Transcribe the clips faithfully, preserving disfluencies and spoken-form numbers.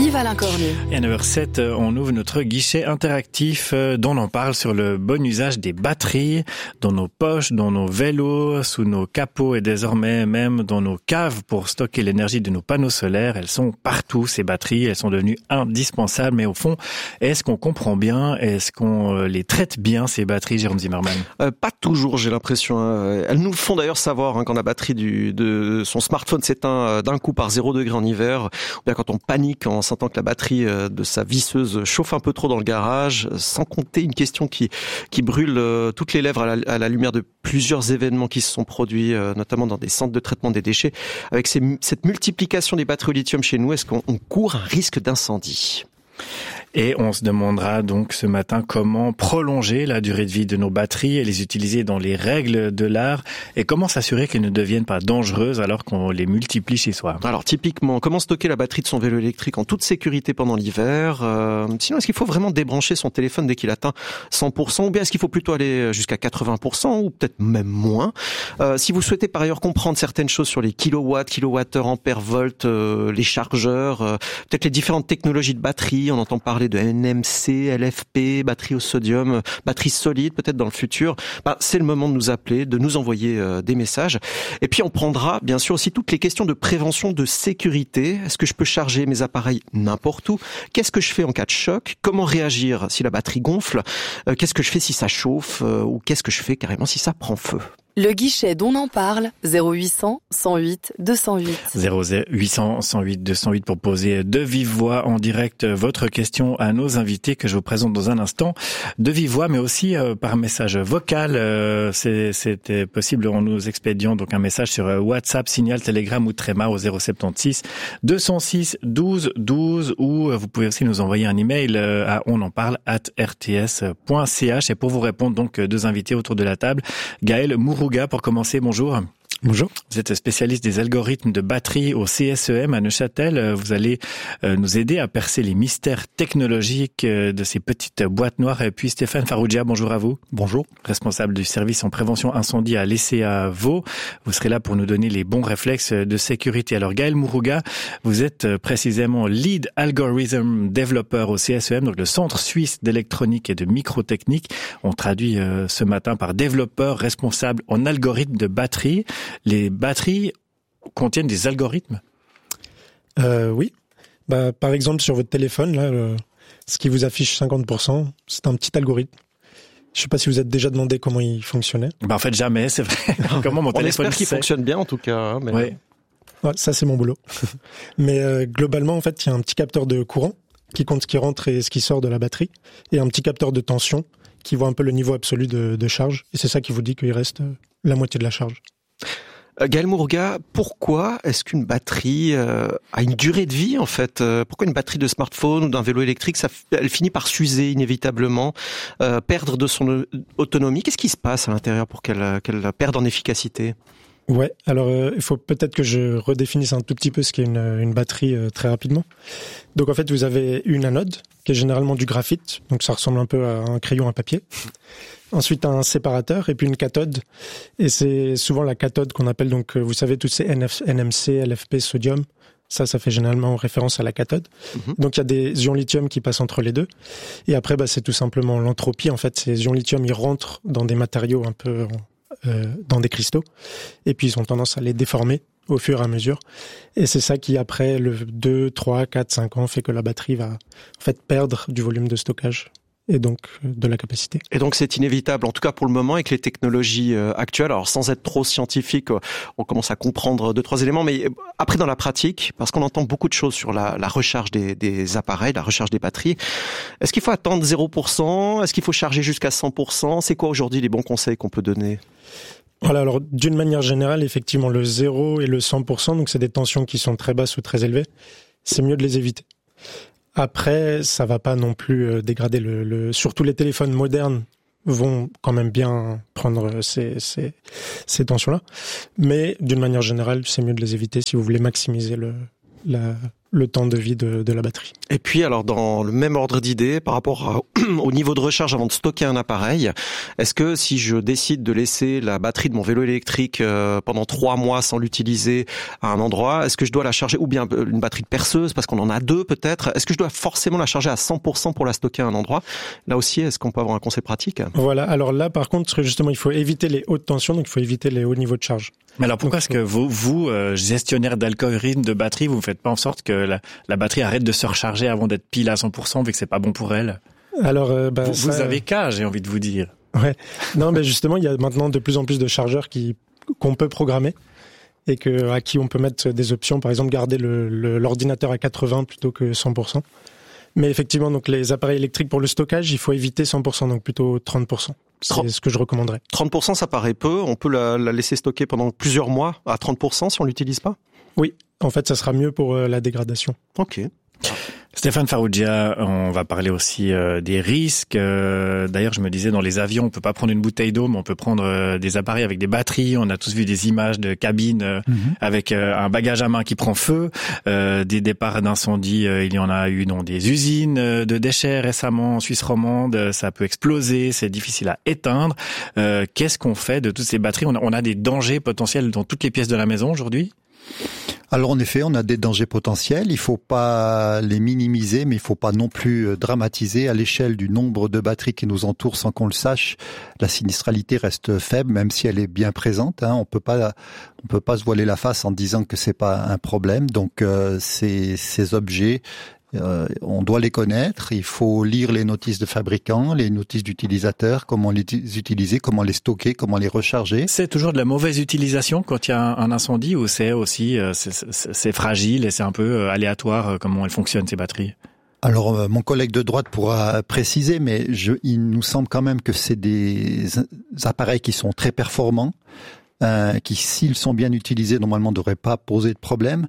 Yves-Alain Cornu. Et à neuf heures sept, on ouvre notre guichet interactif dont on parle sur le bon usage des batteries dans nos poches, dans nos vélos, sous nos capots et désormais même dans nos caves pour stocker l'énergie de nos panneaux solaires. Elles sont partout, ces batteries. Elles sont devenues indispensables. Mais au fond, est-ce qu'on comprend bien? Est-ce qu'on les traite bien, ces batteries, Jérôme Zimmermann? euh, Pas toujours, j'ai l'impression. Hein. Elles nous font d'ailleurs savoir hein, quand la batterie du, de son smartphone s'éteint d'un coup par zéro degré en hiver, ou bien quand on panique en sentant que la batterie de sa visseuse chauffe un peu trop dans le garage, sans compter une question qui qui brûle toutes les lèvres à la, à la lumière de plusieurs événements qui se sont produits, notamment dans des centres de traitement des déchets. Avec ces, cette multiplication des batteries au lithium chez nous, est-ce qu'on on court un risque d'incendie ? Et on se demandera donc ce matin comment prolonger la durée de vie de nos batteries et les utiliser dans les règles de l'art et comment s'assurer qu'elles ne deviennent pas dangereuses alors qu'on les multiplie chez soi. Alors typiquement, comment stocker la batterie de son vélo électrique en toute sécurité pendant l'hiver euh, Sinon, est-ce qu'il faut vraiment débrancher son téléphone dès qu'il atteint cent pour cent ou bien est-ce qu'il faut plutôt aller jusqu'à quatre-vingts pour cent ou peut-être même moins euh, Si vous souhaitez par ailleurs comprendre certaines choses sur les kilowatts, kilowattheures, ampères, volts, euh, les chargeurs, euh, peut-être les différentes technologies de batterie, on entend parler de N M C, L F P, batterie au sodium, batterie solide peut-être dans le futur, bah, c'est le moment de nous appeler, de nous envoyer euh, des messages. Et puis on prendra bien sûr aussi toutes les questions de prévention, de sécurité. Est-ce que je peux charger mes appareils n'importe où ? Qu'est-ce que je fais en cas de choc ? Comment réagir si la batterie gonfle ? euh, Qu'est-ce que je fais si ça chauffe ? euh, Ou qu'est-ce que je fais carrément si ça prend feu ? Le guichet dont on parle, zéro huit cents, cent huit, deux cent huit. zéro huit cents, cent huit, deux cent huit pour poser de vive voix en direct votre question à nos invités que je vous présente dans un instant. De vive voix, mais aussi euh, par message vocal. Euh, c'est, c'était possible en nous expédiant donc un message sur WhatsApp, Signal, Telegram ou Trema au zéro sept six, deux cent six, douze, douze ou vous pouvez aussi nous envoyer un email à onenparle arobase r t s point c h. Et pour vous répondre, donc deux invités autour de la table, Gaël Mourou pour commencer, bonjour. Bonjour. Vous êtes spécialiste des algorithmes de batterie au C S E M à Neuchâtel. Vous allez nous aider à percer les mystères technologiques de ces petites boîtes noires. Et puis Stéphane Farrugia, bonjour à vous. Bonjour. Responsable du service en prévention incendie à l'E C A Vaud. Vous serez là pour nous donner les bons réflexes de sécurité. Alors Gaël Mourouga, vous êtes précisément Lead Algorithm Developer au C S E M, donc le Centre Suisse d'électronique et de microtechnique. On traduit ce matin par développeur responsable en algorithme de batterie. Les batteries contiennent des algorithmes ? euh, Oui. Bah, par exemple, sur votre téléphone, là, le, ce qui vous affiche cinquante pour cent, c'est un petit algorithme. Je ne sais pas si vous êtes déjà demandé comment il fonctionnait. Bah, en fait, jamais, c'est vrai. Comment mon On téléphone espère qu'il sait. fonctionne bien en tout cas. Hein, mais... Oui. Ouais, ça, c'est mon boulot. Mais euh, globalement, en fait, il y a un petit capteur de courant qui compte ce qui rentre et ce qui sort de la batterie et un petit capteur de tension qui voit un peu le niveau absolu de, de charge. Et c'est ça qui vous dit qu'il reste la moitié de la charge. Gaël Mourouga, pourquoi est-ce qu'une batterie euh, a une durée de vie en fait ? euh, Pourquoi une batterie de smartphone ou d'un vélo électrique, ça, elle finit par s'user inévitablement, euh, perdre de son autonomie ? Qu'est-ce qui se passe à l'intérieur pour qu'elle, qu'elle perde en efficacité ? Ouais, alors euh, il faut peut-être que je redéfinisse un tout petit peu ce qu'est une, une batterie euh, très rapidement. Donc en fait, vous avez une anode qui est généralement du graphite, donc ça ressemble un peu à un crayon à papier. Ensuite, un séparateur et puis une cathode. Et c'est souvent la cathode qu'on appelle, donc vous savez, toutes ces N M C, L F P, sodium. Ça, ça fait généralement référence à la cathode. Mm-hmm. Donc il y a des ions lithium qui passent entre les deux. Et après, bah, c'est tout simplement l'entropie. En fait, ces ions lithium, ils rentrent dans des matériaux un peu... Euh, dans des cristaux, et puis ils ont tendance à les déformer au fur et à mesure. Et c'est ça qui, après le deux, trois, quatre, cinq ans, fait que la batterie va en fait perdre du volume de stockage et donc de la capacité. Et donc c'est inévitable, en tout cas pour le moment, avec les technologies actuelles. Alors sans être trop scientifique, on commence à comprendre deux, trois éléments, mais après dans la pratique, parce qu'on entend beaucoup de choses sur la, la recharge des, des appareils, la recharge des batteries, est-ce qu'il faut attendre zéro pour cent ? Est-ce qu'il faut charger jusqu'à cent pour cent ? C'est quoi aujourd'hui les bons conseils qu'on peut donner ? Voilà, alors d'une manière générale, effectivement, le zéro et le cent pour cent, donc c'est des tensions qui sont très basses ou très élevées, c'est mieux de les éviter. Après, ça va pas non plus dégrader le, le... Surtout les téléphones modernes vont quand même bien prendre ces, ces, ces tensions-là. Mais d'une manière générale, c'est mieux de les éviter si vous voulez maximiser le, la, le temps de vie de, de la batterie. Et puis, alors, dans le même ordre d'idée, par rapport à, au niveau de recharge avant de stocker un appareil, est-ce que si je décide de laisser la batterie de mon vélo électrique euh, pendant trois mois sans l'utiliser à un endroit, est-ce que je dois la charger, ou bien une batterie de perceuse, parce qu'on en a deux peut-être, est-ce que je dois forcément la charger à cent pour cent pour la stocker à un endroit? Là aussi, est-ce qu'on peut avoir un conseil pratique? Voilà, alors là, par contre, justement, il faut éviter les hautes tensions, donc il faut éviter les hauts niveaux de charge. Mais alors pourquoi donc, est-ce que vous, vous euh, gestionnaire d'algorithme de batterie, vous ne faites pas en sorte que la, la batterie arrête de se recharger avant d'être pile à cent pour cent, vu que c'est pas bon pour elle? Alors, euh, bah, vous, ça, vous avez qu'à, j'ai envie de vous dire. Ouais. Non, mais justement, il y a maintenant de plus en plus de chargeurs qui qu'on peut programmer et que à qui on peut mettre des options, par exemple garder le, le l'ordinateur à quatre-vingts plutôt que cent pour cent. Mais effectivement, donc les appareils électriques pour le stockage, il faut éviter cent pour cent, donc plutôt trente pour cent. C'est ce que je recommanderais. trente pour cent, ça paraît peu. On peut la, la laisser stocker pendant plusieurs mois à trente pour cent si on l'utilise pas? Oui, en fait, ça sera mieux pour euh, la dégradation. Ok. Stéphane Farrugia, on va parler aussi euh, des risques. Euh, d'ailleurs, je me disais, dans les avions, on peut pas prendre une bouteille d'eau, mais on peut prendre euh, des appareils avec des batteries. On a tous vu des images de cabines euh, mm-hmm. avec euh, un bagage à main qui prend feu. Euh, des départs d'incendie, euh, il y en a eu dans des usines euh, de déchets récemment en Suisse romande. Ça peut exploser, c'est difficile à éteindre. Euh, qu'est-ce qu'on fait de toutes ces batteries? On a, on a des dangers potentiels dans toutes les pièces de la maison aujourd'hui? Alors en effet, on a des dangers potentiels. Il faut pas les minimiser, mais il faut pas non plus dramatiser. À l'échelle du nombre de batteries qui nous entourent, sans qu'on le sache, la sinistralité reste faible, même si elle est bien présente. Hein. On peut pas, on peut pas se voiler la face en disant que c'est pas un problème. Donc euh, ces, ces objets, Euh, on doit les connaître, il faut lire les notices de fabricants, les notices d'utilisateurs, comment les utiliser, comment les stocker, comment les recharger. C'est toujours de la mauvaise utilisation quand il y a un incendie, ou c'est aussi c'est, c'est, c'est fragile et c'est un peu aléatoire comment elles fonctionnent, ces batteries? Alors, euh, mon collègue de droite pourra préciser, mais je, il nous semble quand même que c'est des appareils qui sont très performants, euh, qui, s'ils sont bien utilisés, normalement ne devraient pas poser de problème.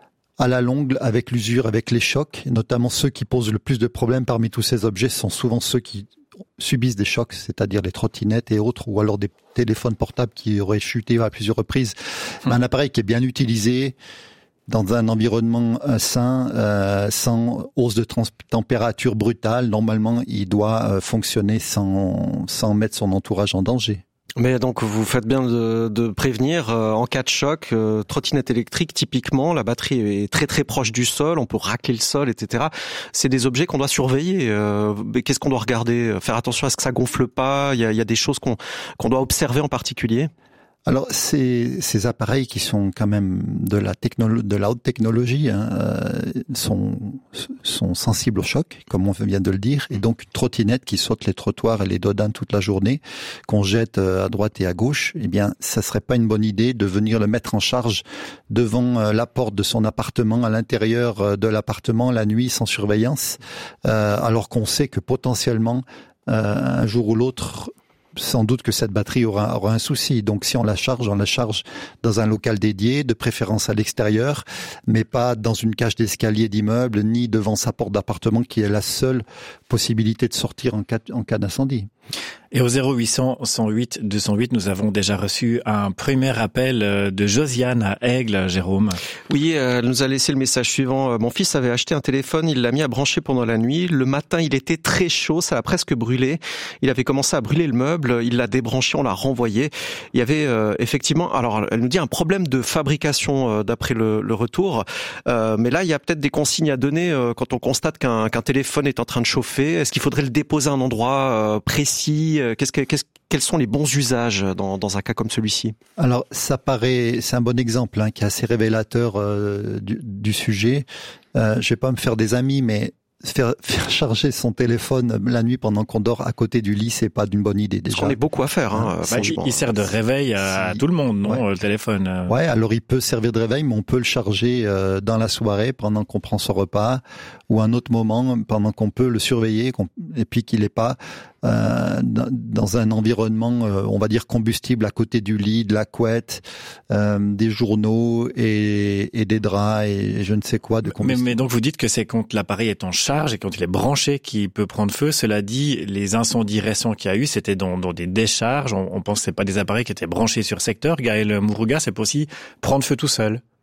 À la longue, avec l'usure, avec les chocs, notamment ceux qui posent le plus de problèmes parmi tous ces objets sont souvent ceux qui subissent des chocs, c'est-à-dire les trottinettes et autres, ou alors des téléphones portables qui auraient chuté à plusieurs reprises. Hum. Un appareil qui est bien utilisé, dans un environnement sain, euh, sans hausse de trans- température brutale, normalement, il doit euh, fonctionner sans, sans mettre son entourage en danger. Mais donc vous faites bien de, de prévenir euh, en cas de choc, euh, trottinette électrique typiquement, la batterie est très très proche du sol, on peut racler le sol, et cetera. C'est des objets qu'on doit surveiller. Euh, mais qu'est-ce qu'on doit regarder? Faire attention à ce que ça gonfle pas. Il y a, il y a des choses qu'on qu'on doit observer en particulier. Alors ces, ces appareils qui sont quand même de la technolo- de la haute technologie hein, euh, sont sont sensibles au choc, comme on vient de le dire, et donc une trottinette qui saute les trottoirs et les dodanes toute la journée, qu'on jette à droite et à gauche, eh bien ça serait pas une bonne idée de venir le mettre en charge devant euh, la porte de son appartement, à l'intérieur de l'appartement la nuit sans surveillance, euh, alors qu'on sait que potentiellement euh, un jour ou l'autre, sans doute que cette batterie aura, aura un souci. Donc si on la charge, on la charge dans un local dédié, de préférence à l'extérieur, mais pas dans une cage d'escalier d'immeuble, ni devant sa porte d'appartement qui est la seule possibilité de sortir en cas, en cas d'incendie. Et au zéro huit cents, cent huit, deux cent huit, nous avons déjà reçu un premier appel de Josiane à Aigle, Jérôme. Oui, elle nous a laissé le message suivant. Mon fils avait acheté un téléphone, il l'a mis à brancher pendant la nuit. Le matin, il était très chaud, ça a presque brûlé. Il avait commencé à brûler le meuble, il l'a débranché, on l'a renvoyé. Il y avait euh, effectivement, alors elle nous dit un problème de fabrication euh, d'après le, le retour. Euh, mais là, il y a peut-être des consignes à donner euh, quand on constate qu'un, qu'un téléphone est en train de chauffer. Est-ce qu'il faudrait le déposer à un endroit euh, précis? Qu'est-ce que, qu'est-ce, quels sont les bons usages dans, dans un cas comme celui-ci? Alors, ça paraît, c'est un bon exemple hein, qui est assez révélateur euh, du, du sujet. Euh, je vais pas me faire des amis, mais Faire, faire charger son téléphone la nuit pendant qu'on dort à côté du lit, c'est pas d'une bonne idée déjà. Parce qu'on est beaucoup à faire, hein, bah, il, il sert de réveil à, si, à tout le monde, non, ouais. Le téléphone. Ouais, alors il peut servir de réveil, mais on peut le charger euh, dans la soirée pendant qu'on prend son repas, ou un autre moment pendant qu'on peut le surveiller, qu'on, et puis qu'il n'est pas euh, dans, dans un environnement, euh, on va dire combustible, à côté du lit, de la couette, euh, des journaux et, et des draps et, et je ne sais quoi de combustible. Mais, mais donc vous dites que c'est quand l'appareil est en charge et quand il est branché qu'il peut prendre feu. Cela dit, les incendies récents qu'il y a eu, c'était dans, dans des décharges. On, on pense que c'est pas des appareils qui étaient branchés sur secteur. Gaël Mourouga, c'est pas aussi prendre feu tout seul.